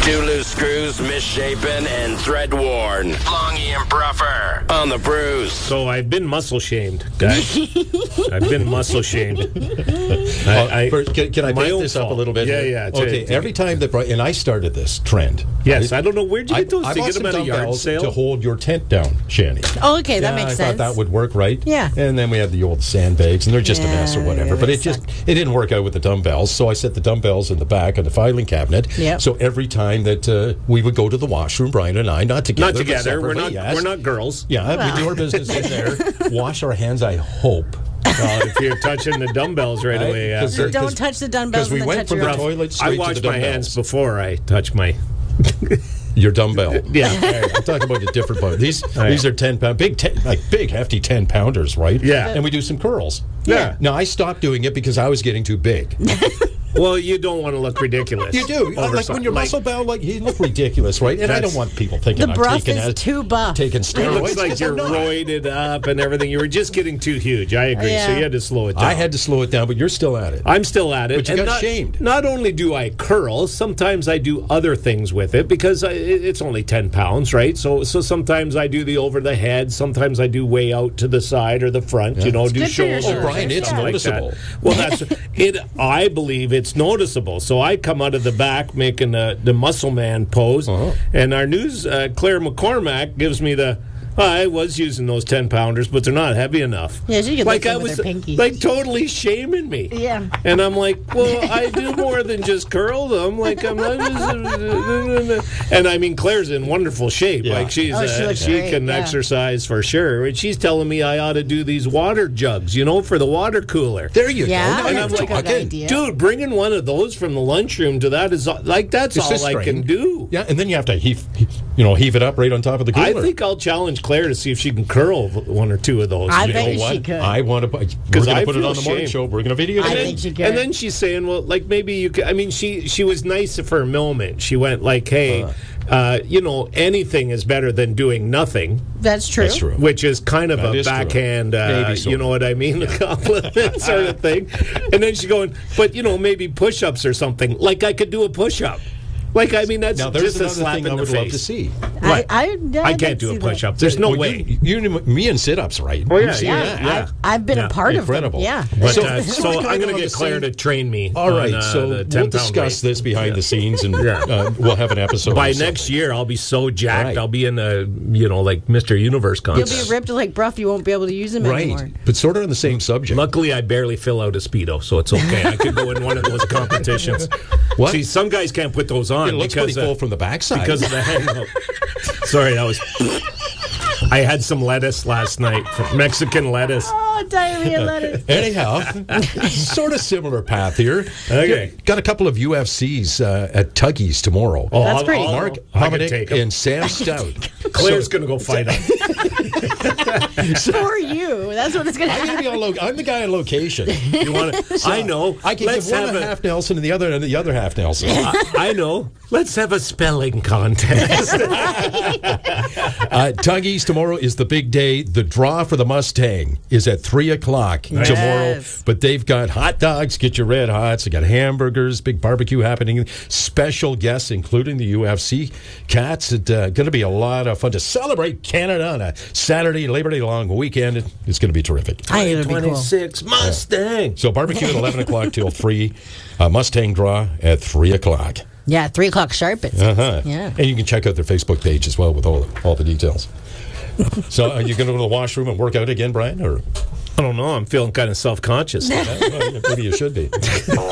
Too loose screws, misshapen, and thread worn. Longy and Bruffer on the Brews. So I've been muscle shamed, guys. I've been muscle shamed. First, can I pick this up a little bit? Yeah. Okay, every time that and I started this trend. Yes, I don't know, where'd you get those? I Did you bought get some them at a yard dumbbells sale? to hold your tent down, Shanny. Oh, okay, that makes sense. I thought that would work, right? Yeah. And then we had the old sandbags, and they're just a mess or whatever. But it didn't work out with the dumbbells, so I set the dumbbells in the back of the filing cabinet. Yep. So every time that we would go to the washroom, Brian and I, not together. Not together. But We're not girls. Yeah, we do our business in there. Wash our hands, I hope. If you're touching the dumbbells right away after. Don't touch the dumbbells. Because we went from the toilet straight I to the wash my dumbbells. hands before I touch my... Your dumbbell. Yeah. I'm talking about a different part. These are 10-pound, big hefty 10-pounders, right? Yeah. And we do some curls. Yeah. Now, I stopped doing it because I was getting too big. Well, you don't want to look ridiculous. You do. Like when you're muscle bound, you look ridiculous, right? And I don't want people thinking the I'm bruff taking is too buff. taking It steroids. looks like 'cause you're I'm not. roided up and everything. You were just getting too huge. I agree. Yeah. So you had to slow it down. I had to slow it down, but you're still at it. I'm still at it. But you And got shamed. Not only do I curl, sometimes I do other things with it because it's only 10 pounds, right? So sometimes I do the over the head. Sometimes I do way out to the side or the front, do good for your shoulders. shoulders. Oh, Brian, it's something like that. noticeable. Well, that's it. I believe it's noticeable. So I come out of the back making the muscle man pose. And our news, Claire McCormack, gives me the... I was using those 10-pounders, but they're not heavy enough. Yeah, she could like lift I them with was her pinky. like totally shaming me. Yeah. And I'm like, well, I do more than just curl them. Like I'm not just, and I mean, Claire's in wonderful shape. Yeah. Like she looks she great, can yeah. exercise for sure. And she's telling me I ought to do these water jugs, for the water cooler. There you Yeah, go. Now that's you're a good talking. idea. Dude, bringing one of those from the lunchroom to that is like that's It's all this I string. can do. Yeah, and then you have to heave it up right on top of the cooler. I think I'll challenge Claire to see if she can curl one or two of those. I you know bet what? she could. I want to. We're 'Cause going I to put it feel on the morning ashamed. show. We're going to video I it. think she could. And then she's saying, well, like maybe you could. I mean, she was nice for a moment. She went like, hey, anything is better than doing nothing, That's true. That's true. which is kind of That a is true. backhand, Maybe sort you know of. what I mean, a compliment sort of thing. And then she's going, but maybe push-ups or something. Like I could do a push-up. Like, I mean, that's Now, there's just a another slap thing in I the would face. love to see. Right. I can't do a push-up. There's no Well, way. Me and sit-ups, right? Oh, yeah, You've seen yeah. that. I've been a part Incredible. of them. Yeah. But, So- so so I'm going to on get the Claire same- to train me. All right, on, so the we'll 10-pound discuss weight. this behind the scenes, and we'll have an episode. By or something. next year, I'll be so jacked. Right. I'll be in a, like Mr. Universe You'll contest. be ripped like Bruff. You won't be able to use them Right, anymore. but sort of on the same subject. Luckily, I barely fill out a Speedo, so it's okay. I could go in one of those competitions. What? See, some guys can't put those on It looks because pretty full from the backside. because of the hangout. Sorry, that was... I had some lettuce last night, Mexican lettuce. Oh, diarrhea lettuce. Anyhow, sort of similar path here. Okay. Got a couple of UFCs at Tuggies tomorrow. Oh, That's pretty. Mark I could take Hominick 'em. and Sam Stout. Claire's going to go fight him. For you. That's what it's going to I'm, happen. gonna be I'm the guy on location. You want to? I know. I can Let's give one have a half Nelson and the other half Nelson. I know. Let's have a spelling contest. Tuggies tomorrow is the big day. The draw for the Mustang is at 3:00 tomorrow. But they've got hot dogs. Get your red hots. They got hamburgers. Big barbecue happening. Special guests, including the UFC cats. It's going to be a lot of fun to celebrate Canada on a Saturday, Labor Day long weekend. It's going to be terrific. I think it'll be cool. 26 Mustang. So barbecue at 11:00 till 3. Mustang draw at 3:00. Yeah, 3 o'clock sharp. It's, Uh-huh. Yeah. And you can check out their Facebook page as well with all the details. So are you going to go to the washroom and work out again, Brian? Or I don't know. I'm feeling kind of self-conscious. maybe you should be.